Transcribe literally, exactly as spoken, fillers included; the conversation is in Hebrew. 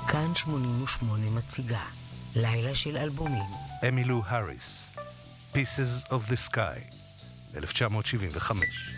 כאן שמונים ושמונה מציגה לילה של אלבומים. אמילו האריס, Pieces of the Sky, אלף תשע מאות שבעים וחמש.